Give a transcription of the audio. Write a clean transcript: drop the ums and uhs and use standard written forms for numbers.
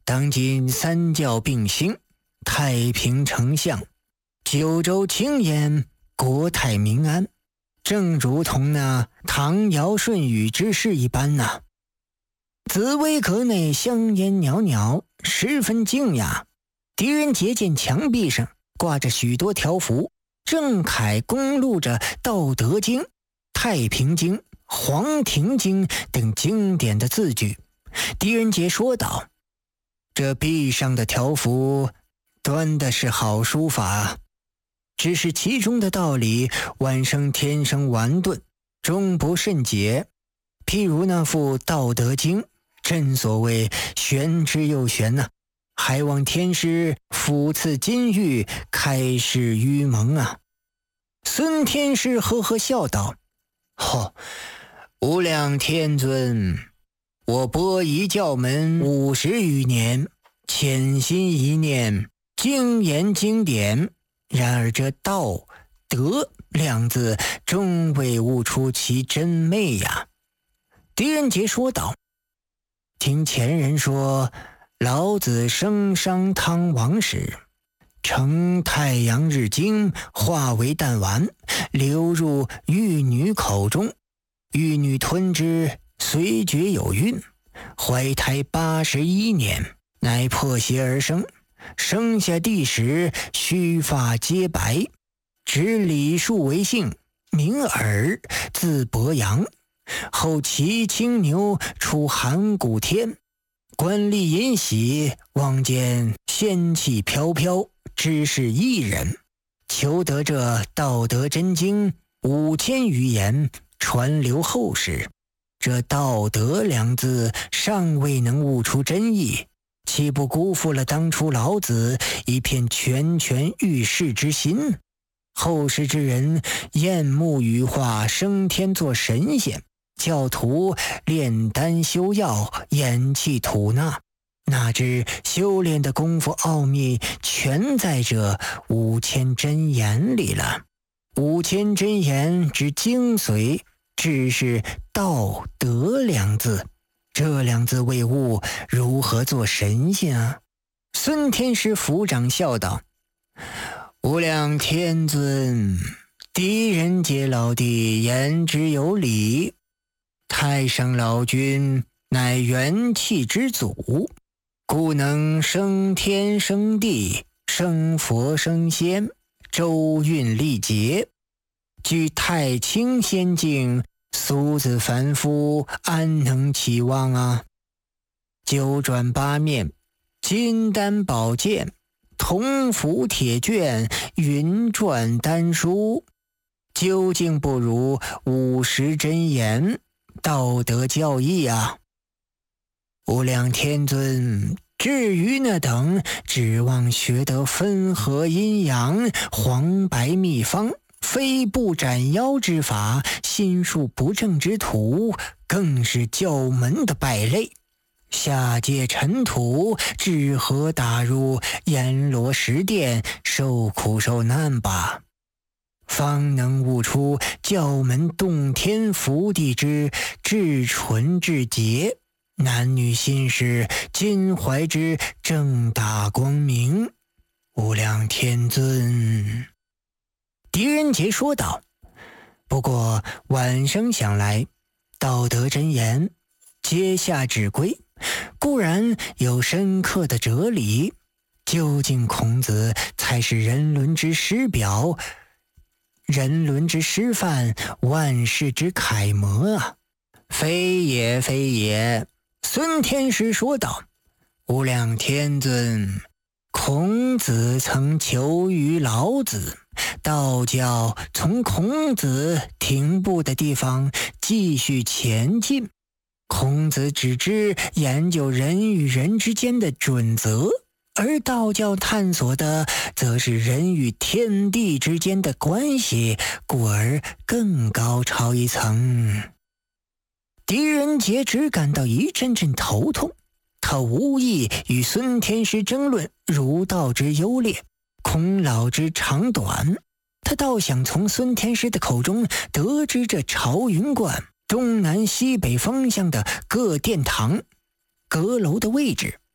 当今三教并兴，太平丞相，九州清晏，国泰民安，正如同那唐尧舜禹之事一般呐。紫薇阁内香烟袅袅，十分静雅。狄仁杰见墙壁上挂着许多条幅，正楷公录着《道德经》《太平经》《黄庭经》等经典的字句。狄仁杰说道：“这壁上的条幅端的是好书法啊，只是其中的道理晚生天生顽钝，终不甚解。譬如那副《道德经》，正所谓玄之又玄呐，还望天师抚赐金玉，开示愚蒙啊。”孙天师呵呵笑道：“无量天尊，我播夷教门50余年，潜心一念，精研经典，然而这道德两字终未悟出其真昧呀。”狄仁杰说道：“听前人说，老子升商汤王时，乘太阳日精，化为弹丸，流入玉女口中，玉女吞之，随觉有孕，怀胎81年，乃破邪而生。生下弟时，须发皆白，指李树为姓，名耳，字伯阳。后骑青牛出函谷天，官吏尹喜望见仙气飘飘，知是异人，求得这道德真经5000余言，传流后世。这道德两字尚未能悟出真意，岂不辜负了当初老子一片拳拳欲试之心？后世之人厌慕羽化升天做神仙，教徒炼丹修药，咽气吐纳，哪知修炼的功夫奥秘全在这5000真言里了。5000真言之精髓，只是道德两字，这两字未悟，如何做神仙啊？”孙天师抚掌笑道：“无量天尊，狄仁杰老弟言之有理。太上老君乃元气之祖，故能升天升地，升佛升仙，周运历劫。据太清仙境，俗子凡夫安能期望啊？九转八面，金丹宝剑，铜符铁卷，云篆丹书，究竟不如50真言，道德教义啊！无量天尊，至于那等指望学得分合阴阳、黄白秘方、非不斩妖之法、心术不正之徒，更是教门的败类。下界尘土，只合打入阎罗十殿，受苦受难吧，方能悟出教门洞天福地之至纯至洁，男女心事襟怀之正大光明。无量天尊。”狄仁杰说道：“不过晚生想来，道德真言阶下之规，固然有深刻的哲理，究竟孔子才是人伦之师表，人伦之师范，万世之楷模啊！”“非也非也。”孙天师说道：“无量天尊，孔子曾求于老子，道教从孔子停步的地方继续前进。孔子只知研究人与人之间的准则，而道教探索的则是人与天地之间的关系，故而更高超一层。”狄仁杰只感到一阵阵头痛，他无意与孙天师争论儒道之优劣，孔老之长短，他倒想从孙天师的口中得知这朝云观东南西北方向的各殿堂阁楼的位置，